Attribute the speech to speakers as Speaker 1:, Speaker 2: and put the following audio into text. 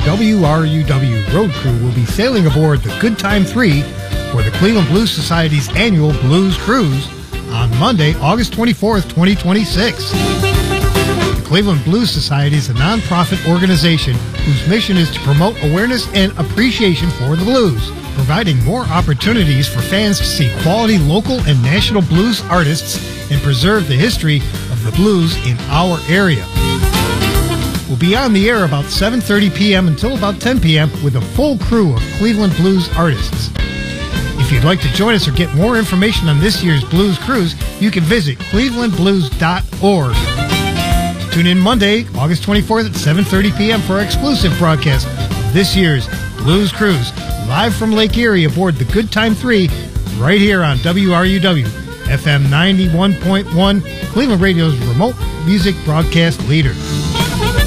Speaker 1: WRUW road crew will be sailing aboard the Good Time 3 for the Cleveland Blues Society's annual Blues Cruise on Monday, August 24th, 2026. The Cleveland Blues Society is a nonprofit organization whose mission is to promote awareness and appreciation for the blues, providing more opportunities for fans to see quality local and national blues artists and preserve the history of the blues in our area. We'll be on the air about 7:30 p.m. until about 10 p.m. with a full crew of Cleveland blues artists. If you'd like to join us or get more information on this year's Blues Cruise, you can visit clevelandblues.org. Tune in Monday, August 24th at 7:30 p.m. for our exclusive broadcast of this year's Blues Cruise, live from Lake Erie aboard the Good Time 3, right here on WRUW, FM 91.1, Cleveland Radio's remote music broadcast leader.